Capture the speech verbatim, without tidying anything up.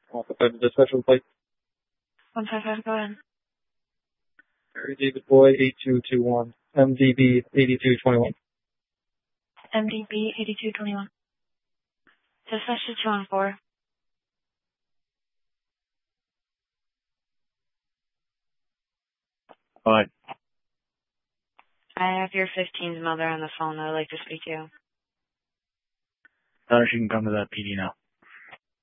Off the side of the special plate. one five five, go ahead. Mary David Boy, eight two two one. M D B, eighty-two twenty-one. M D B, eighty-two twenty-one. Dispatch to two one four. What? I have your fifteen's mother on the phone. I'd like to speak to you. Tell her she can come to that P D now.